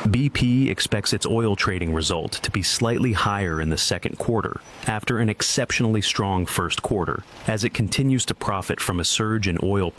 BP expects its oil trading result to be slightly higher in the second quarter after an exceptionally strong first quarter, as it continues to profit from a surge in oil